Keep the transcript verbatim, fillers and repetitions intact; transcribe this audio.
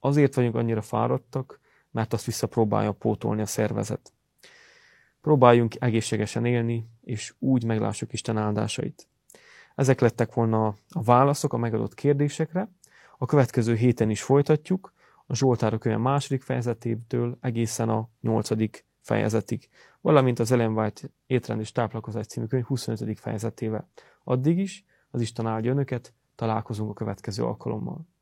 Azért vagyunk annyira fáradtak, mert azt visszapróbálja pótolni a szervezet. Próbáljunk egészségesen élni, és úgy meglássuk Isten áldásait. Ezek lettek volna a válaszok a megadott kérdésekre. A következő héten is folytatjuk, a Zsoltárok könyve második fejezetétől egészen a nyolcadik fejezetig, valamint az Ellen White Étrend és táplálkozás című könyv huszonötödik fejezetével. Addig is az Isten áldja önöket, találkozunk a következő alkalommal.